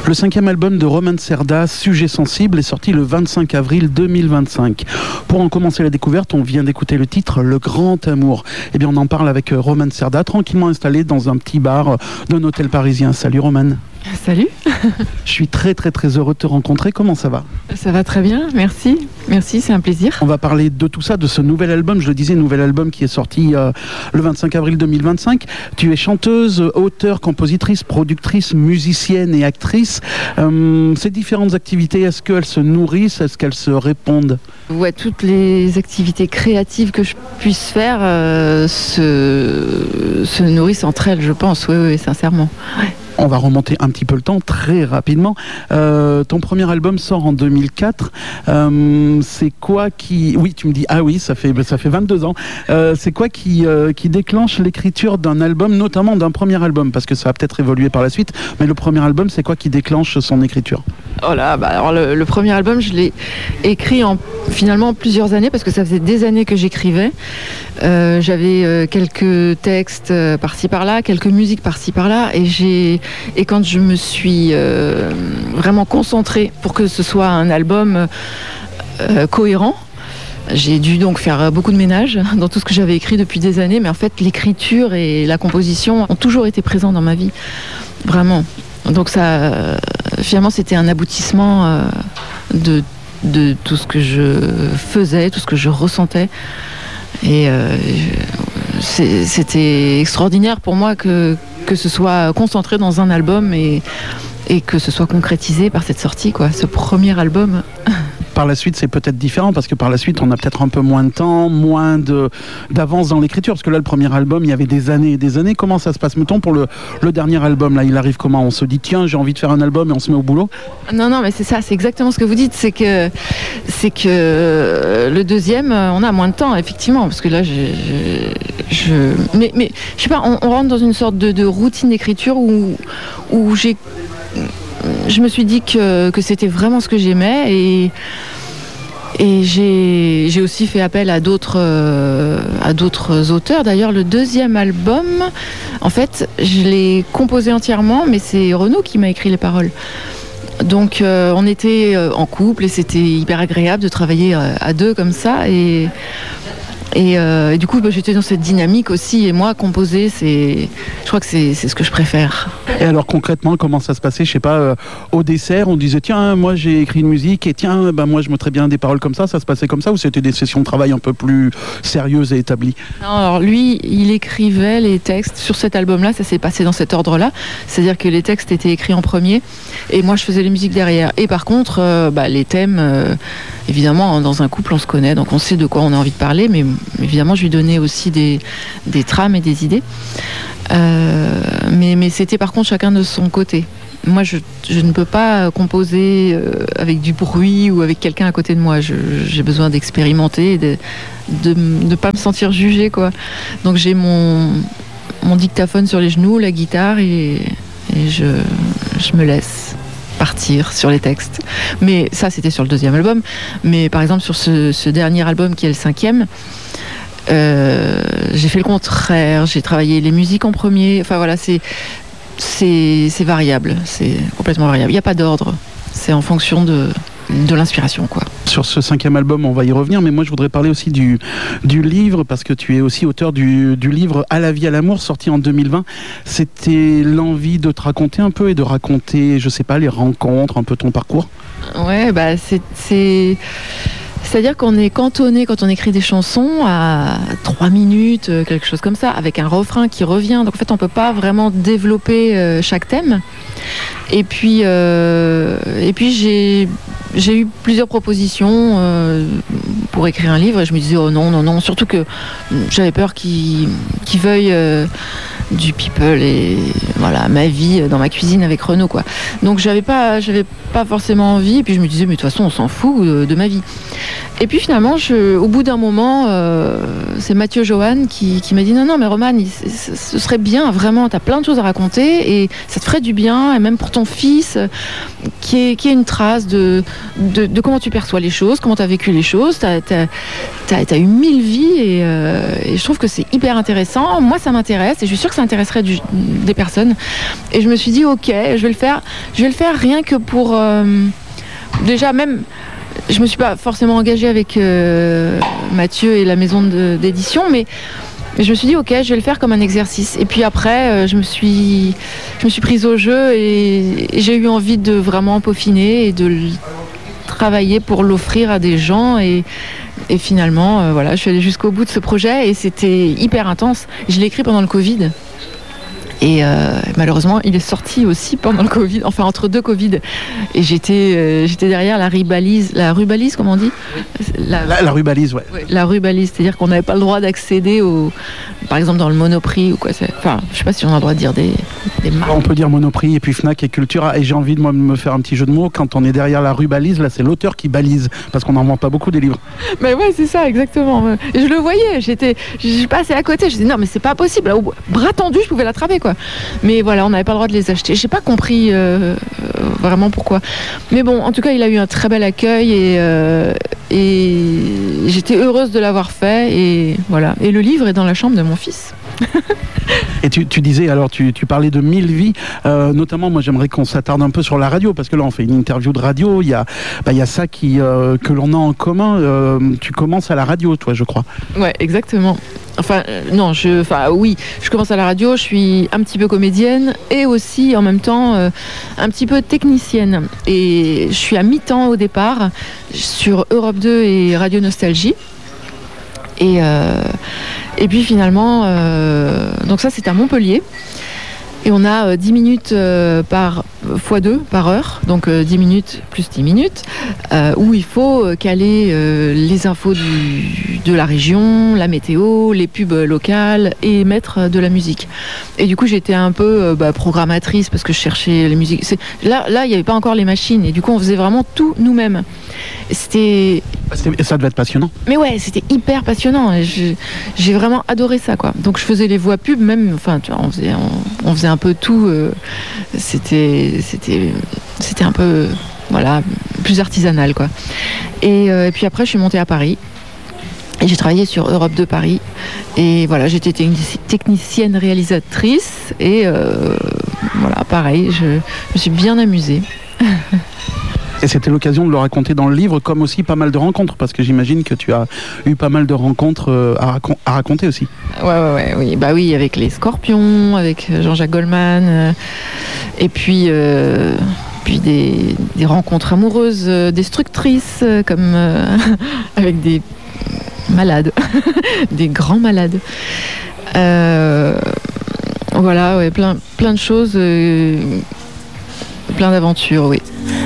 Le 5e album de Roman Cerda, Sujet sensible, est sorti le 25 avril 2025. Pour en commencer la découverte, on vient d'écouter le titre Le Grand Amour. Eh bien, on en parle avec Roman Cerda, tranquillement installé dans un petit bar d'un hôtel parisien. Salut Roman. Salut. Je suis très heureux de te rencontrer. Comment ça va ? Ça va très bien, merci. Merci, c'est un plaisir. On va parler de tout ça, de ce nouvel album. Je le disais, nouvel album qui est sorti le 25 avril 2025. Tu es chanteuse, auteure, compositrice, productrice, musicienne et actrice. Ces différentes activités, est-ce qu'elles se nourrissent ? Est-ce qu'elles se répondent ? Ouais, toutes les activités créatives que je puisse faire se nourrissent entre elles, je pense. Oui, sincèrement. Ouais. On va remonter un petit peu le temps, très rapidement. Ton premier album sort en 2004. C'est quoi qui... Oui, tu me dis, ah oui, ça fait 22 ans. C'est quoi qui déclenche l'écriture d'un album, notamment d'un premier album ? Parce que ça a peut-être évolué par la suite, mais le premier album, c'est quoi qui déclenche son écriture ? Oh là, alors le premier album, je l'ai écrit finalement plusieurs années, parce que ça faisait des années que j'écrivais. J'avais quelques textes par-ci par-là, quelques musiques par-ci par-là, et quand je me suis vraiment concentrée pour que ce soit un album cohérent, j'ai dû donc faire beaucoup de ménage dans tout ce que j'avais écrit depuis des années, mais en fait l'écriture et la composition ont toujours été présents dans ma vie, vraiment. Donc ça, finalement, c'était un aboutissement de tout ce que je faisais, tout ce que je ressentais. Et c'était extraordinaire pour moi que ce soit concentré dans un album et que ce soit concrétisé par cette sortie, quoi, ce premier album. Par la suite, c'est peut-être différent, parce que par la suite, on a peut-être un peu moins de temps, moins d'avance dans l'écriture, parce que là, le premier album, il y avait des années et des années. Comment ça se passe, mettons, pour le dernier album, là, il arrive comment ? On se dit, tiens, j'ai envie de faire un album et on se met au boulot ? Non, mais c'est ça, c'est exactement ce que vous dites, c'est que le deuxième, on a moins de temps, effectivement, parce que là, mais je sais pas, on rentre dans une sorte de routine d'écriture où je me suis dit que c'était vraiment ce que j'aimais, et j'ai aussi fait appel à d'autres auteurs. D'ailleurs, le deuxième album, en fait, je l'ai composé entièrement, mais c'est Renaud qui m'a écrit les paroles. Donc on était en couple et c'était hyper agréable de travailler à deux comme ça, et du coup j'étais dans cette dynamique aussi, et moi composer, je crois que c'est ce que je préfère. Et alors concrètement, comment ça se passait ? Je sais pas, au dessert on disait tiens, moi j'ai écrit une musique et tiens, moi je mettrais bien des paroles comme ça se passait comme ça, ou c'était des sessions de travail un peu plus sérieuses et établies ? Non, alors lui il écrivait les textes sur cet album-là, ça s'est passé dans cet ordre-là, c'est-à-dire que les textes étaient écrits en premier et moi je faisais les musiques derrière. Et par contre les thèmes, évidemment dans un couple on se connaît, donc on sait de quoi on a envie de parler, mais évidemment je lui donnais aussi des trames et des idées, mais c'était par contre chacun de son côté. Moi je ne peux pas composer avec du bruit ou avec quelqu'un à côté de moi. J'ai besoin d'expérimenter et de ne pas me sentir jugée, quoi. Donc j'ai mon dictaphone sur les genoux, la guitare, et je me laisse partir sur les textes. Mais ça c'était sur le deuxième album, mais par exemple sur ce dernier album qui est le 5e, j'ai fait le contraire, j'ai travaillé les musiques en premier, enfin voilà, c'est variable, c'est complètement variable, il n'y a pas d'ordre, c'est en fonction de l'inspiration, quoi. Sur ce 5e album, on va y revenir, mais moi je voudrais parler aussi du livre, parce que tu es aussi auteur du livre À la vie, à l'amour, sorti en 2020. C'était l'envie de te raconter un peu et de raconter, je sais pas, les rencontres, un peu ton parcours ? Ouais, c'est-à-dire qu'on est cantonné quand on écrit des chansons à 3 minutes, quelque chose comme ça, avec un refrain qui revient. Donc en fait, on peut pas vraiment développer chaque thème. Et puis j'ai eu plusieurs propositions pour écrire un livre, et je me disais oh non, surtout que j'avais peur qu'ils veuillent du people et voilà, ma vie dans ma cuisine avec Renaud, quoi. Donc j'avais pas forcément envie, et puis je me disais mais de toute façon on s'en fout de ma vie. Et puis finalement au bout d'un moment c'est Mathieu Johan qui m'a dit non mais Roman, ce serait bien, vraiment, t'as plein de choses à raconter et ça te ferait du bien, et même pour ton fils qui ait une trace de comment tu perçois les choses, comment t'as vécu les choses, t'as eu 1000 vies, et je trouve que c'est hyper intéressant. Moi ça m'intéresse et je suis sûre que ça intéresserait des personnes. Et je me suis dit, ok, je vais le faire rien que pour... déjà, même... Je me suis pas forcément engagée avec Mathieu et la maison d'édition, mais je me suis dit ok, je vais le faire comme un exercice. Et puis après, je me suis prise au jeu et j'ai eu envie de vraiment peaufiner et de travailler pour l'offrir à des gens. Et finalement, voilà, je suis allée jusqu'au bout de ce projet et c'était hyper intense. Je l'ai écrit pendant le Covid. Et malheureusement, il est sorti aussi pendant le Covid, enfin entre deux Covid. Et j'étais derrière la rubalise, comment on dit la rubalise, ouais. La rubalise, c'est-à-dire qu'on n'avait pas le droit d'accéder par exemple dans le Monoprix ou quoi. Enfin, je sais pas si on a le droit de dire des marques. On peut dire Monoprix et puis Fnac et Cultura. Et j'ai envie de me faire un petit jeu de mots. Quand on est derrière la rubalise, là, c'est l'auteur qui balise parce qu'on n'en vend pas beaucoup des livres. Mais ouais, c'est ça, exactement. Et je le voyais. Je passais à côté. Je disais non, mais c'est pas possible. Au bras tendu, je pouvais l'attraper, quoi. Mais voilà, on n'avait pas le droit de les acheter. J'ai pas compris vraiment pourquoi. Mais bon, en tout cas, il a eu un très bel accueil et j'étais heureuse de l'avoir fait. Et voilà. Et le livre est dans la chambre de mon fils. Et tu disais, alors tu parlais de 1000 vies, notamment moi j'aimerais qu'on s'attarde un peu sur la radio, parce que là on fait une interview de radio, il y a ça que l'on a en commun, tu commences à la radio toi je crois. Ouais, exactement. Oui, je commence à la radio, je suis un petit peu comédienne et aussi en même temps un petit peu technicienne. Et je suis à mi-temps au départ sur Europe 2 et Radio Nostalgie. Et puis finalement, donc ça c'est à Montpellier. Et on a 10 minutes x2 par heure, donc 10 minutes plus 10 minutes, où il faut caler les infos de la région, la météo, les pubs locales et mettre de la musique. Et du coup, j'étais un peu programmatrice parce que je cherchais les musiques. Là, il n'y avait pas encore les machines et du coup, on faisait vraiment tout nous-mêmes. Ça devait être passionnant. Mais ouais, c'était hyper passionnant. J'ai vraiment adoré ça, quoi. Donc je faisais les voix pub, même. Enfin, tu vois, on faisait un peu tout. C'était un peu, voilà, plus artisanal, quoi. Et puis après, je suis montée à Paris. Et j'ai travaillé sur Europe 2 Paris. Et voilà, j'étais technicienne réalisatrice. Et voilà, pareil, je me suis bien amusée. Et c'était l'occasion de le raconter dans le livre, comme aussi pas mal de rencontres, parce que j'imagine que tu as eu pas mal de rencontres à raconter aussi. Oui. Bah oui, avec les Scorpions, avec Jean-Jacques Goldman, et puis des rencontres amoureuses destructrices, comme avec des malades, des grands malades. Voilà, ouais, plein de choses, plein d'aventures, oui.